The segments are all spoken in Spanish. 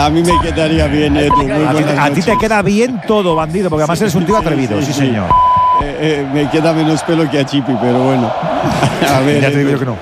A mí me quedaría bien, Edu. A ti te queda bien todo, bandido, porque además eres un tío atrevido, sí señor. Me queda menos pelo que a Chipi, pero bueno. A ver, ya te digo yo que no.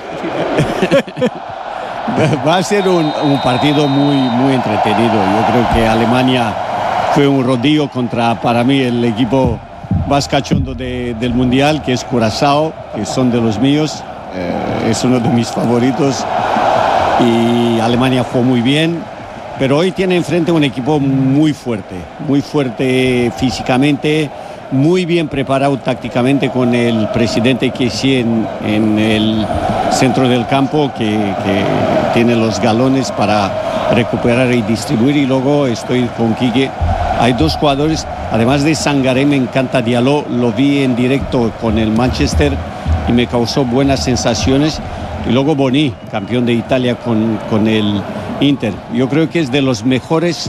Va a ser un partido muy entretenido. Yo creo que Alemania fue un rodillo contra, para mí, el equipo más cachondo del Mundial, que es Curazao, que son de los míos. Es uno de mis favoritos. Y Alemania fue muy bien. Pero hoy tiene enfrente un equipo muy fuerte físicamente, muy bien preparado tácticamente, con el presidente Kessie en el centro del campo, que tiene los galones para recuperar y distribuir. Y luego estoy con Quique. Hay dos jugadores, además de Sangaré, me encanta Diallo, lo vi en directo con el Manchester y me causó buenas sensaciones. Y luego Boni, campeón de Italia con el Inter. Yo creo que es de los mejores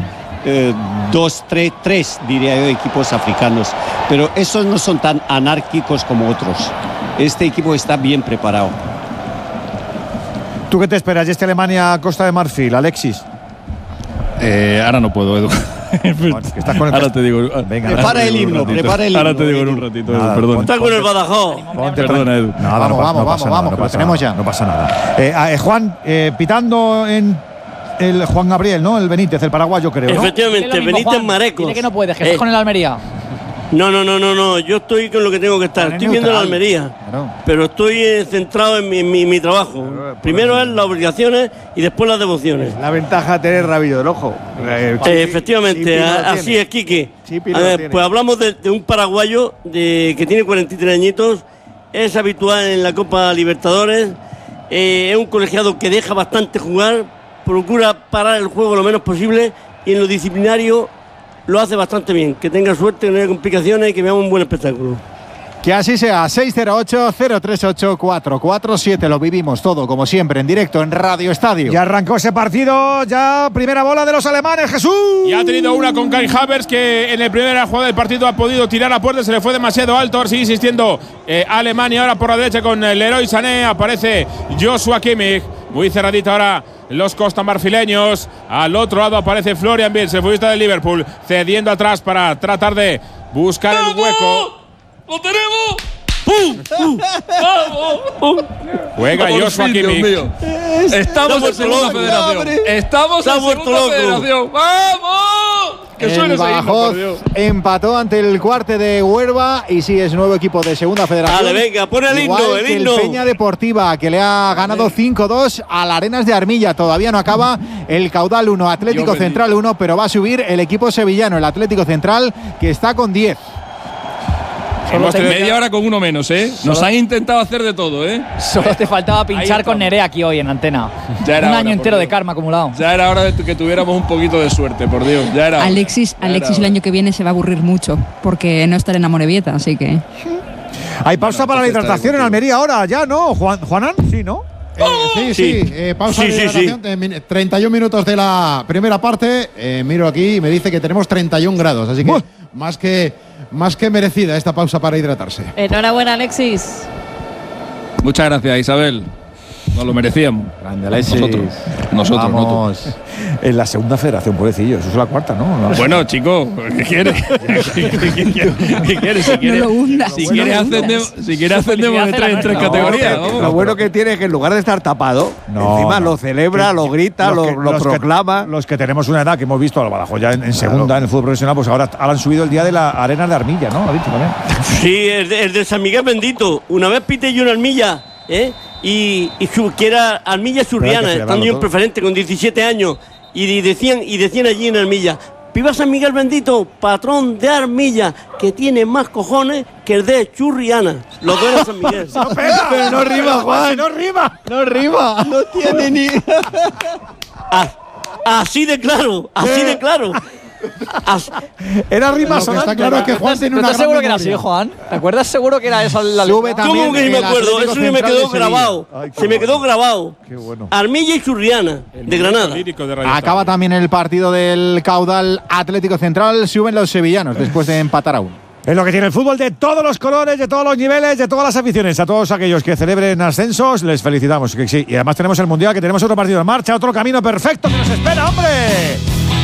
tres, diría yo, equipos africanos. Pero esos no son tan anárquicos como otros. Este equipo está bien preparado. ¿Tú qué te esperas de este Alemania-Costa de Marfil, Alexis? Ahora no puedo, Edu. Bueno, ahora te digo. Venga, prepara el himno. Ahora te digo en un ratito, Edu, perdón. Está con el Badajoz. Perdona, Edu. Nada, vamos, que lo tenemos ya. No pasa nada. Juan, pitando en el Juan Gabriel, ¿no? El Benítez, el paraguayo, creo, ¿no? Efectivamente, Benítez Marecos. Dile que no puedes, que estás con el Almería. No, yo estoy con lo que tengo que estar. Estoy viendo la Almería, pero estoy centrado en mi trabajo. Primero es las obligaciones y después las devociones. La ventaja de tener rabillo del ojo. Efectivamente, así es, Quique. Pues hablamos de un paraguayo que tiene 43 añitos, es habitual en la Copa Libertadores, es un colegiado que deja bastante jugar, procura parar el juego lo menos posible y en lo disciplinario lo hace bastante bien. Que tenga suerte, que no haya complicaciones y que veamos un buen espectáculo. Que así sea. 608-038-447. Lo vivimos todo, como siempre, en directo en Radio Estadio. Ya arrancó ese partido. Ya primera bola de los alemanes, Jesús. Y ha tenido una con Kai Havertz, que en el primer jugada del partido ha podido tirar a puerta. Se le fue demasiado alto. Ahora sigue insistiendo Alemania. Ahora por la derecha con Leroy Sané. Aparece Joshua Kimmich. Muy cerradito ahora los costamarfileños. Al otro lado aparece Florian Wirtz, el futbolista del Liverpool, cediendo atrás para tratar de buscar el hueco. ¡Lo tenemos! Juega Joshua Kimmich. Estamos en segunda federación. Estamos en segunda federación. ¡Vamos! Que suene el Badajoz empató ante el Cuarte de Huelva y sí, es nuevo equipo de segunda federación. Dale, venga, pon el himno, el himno. El Peña Deportiva, que le ha ganado 5-2 al Arenas de Armilla. Todavía no acaba el Caudal 1, Atlético Central 1, pero va a subir el equipo sevillano, el Atlético Central, que está con 10. Hemos media hora con uno menos, ¿eh? Nos han intentado hacer de todo, ¿eh? Solo te faltaba pinchar con Nerea aquí hoy en antena. Ya era un año entero de karma acumulado. Ya era hora de que tuviéramos un poquito de suerte, por Dios. Ya era Alexis el año que viene se va a aburrir mucho porque no estará en Amorebieta, así que… Hay pausa para la hidratación en Almería ahora, ya, ¿no? ¿Juanan? Sí, ¿no? Sí. Pausa de hidratación. 31 minutos de la primera parte. Miro aquí y me dice que tenemos 31 grados, así que más que merecida esta pausa para hidratarse. Enhorabuena, Alexis. Muchas gracias, Isabel. Nos lo merecíamos. Grande, Alexis. Nosotros, vamos. no tú. En la segunda federación, pobrecillo. Eso es la cuarta, ¿no? Bueno, chico, ¿qué quieres? ¿Qué quieres? Si quieres, no lo hundas. Si quieres ascendemos de tres categorías. Lo bueno que tiene es que en lugar de estar tapado, encima lo celebra, lo grita, lo proclama. Los que tenemos una edad que hemos visto al Badajoz ya en segunda, en el fútbol profesional, pues ahora han subido el día de la Arenas de Armilla, ¿no? Lo ha dicho también. Sí, el de San Miguel bendito. Una vez pité yo una Armilla, y que era Armilla Churriana, estando yo en preferente con 17 años, y decían allí en Armilla: viva San Miguel bendito, patrón de Armilla, que tiene más cojones que el de Churriana. Los dos eran San Miguel. Pero no rima, Juan. No rima. No tiene ni… Así de claro. Era rima sonante. Está claro que Juan tiene una… ¿Estás seguro que era así, Juan? ¿Te acuerdas seguro que era eso? ¿Cómo que ni me acuerdo? Eso ni me quedó grabado. Se me quedó grabado. Qué bueno. Armilla y Churriana, de Granada. Acaba también el partido del Caudal Atlético Central. Suben los sevillanos después de empatar a 1. Es lo que tiene el fútbol de todos los colores, de todos los niveles, de todas las aficiones. A todos aquellos que celebren ascensos, les felicitamos. Que sí. Y además tenemos el Mundial, que tenemos otro partido en marcha, otro camino perfecto que nos espera, ¡hombre!